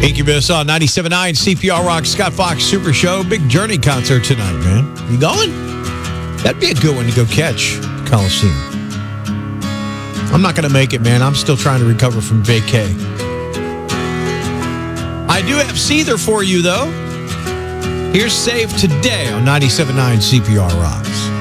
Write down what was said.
Incubus on 97.9 CPR Rock, Scott Fox Super Show. Big Journey concert tonight, man. You going? That'd be a good one to go catch, Coliseum. I'm not going to make it, man. I'm still trying to recover from vacay. I do have Seether for you, though. Here's Save Today on 97.9 CPR Rocks.